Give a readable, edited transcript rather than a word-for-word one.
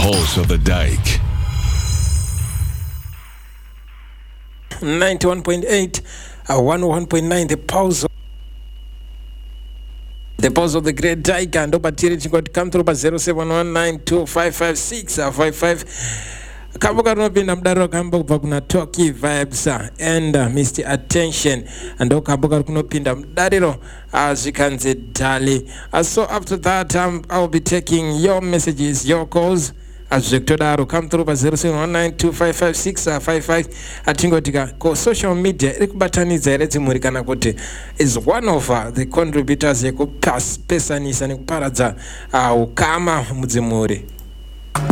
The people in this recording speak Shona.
pulse of the dike. 91.8, 101.9, the pulse. The pulse of the great dike, and over to come through by 0719255655. Kabuka Robin Abdaro Kambo Baguna Toki vibes and Mr. Attention and Okabuka Kunopinda Dadiro as you can say Dali. So after that I'll be taking your messages, your calls as Victor Daru come through by 0719255655 atingotika ko social media ikubatani zerezi murikana kuti is one of the contributors yeku pesanisa nekuparadza ukama mudzimuri.